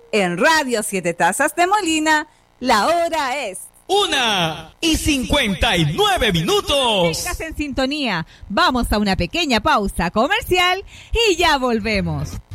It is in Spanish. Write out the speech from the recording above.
En Radio Siete Tazas de Molina, la hora es 1:59. Estás en sintonía. Vamos a una pequeña pausa comercial y ya volvemos.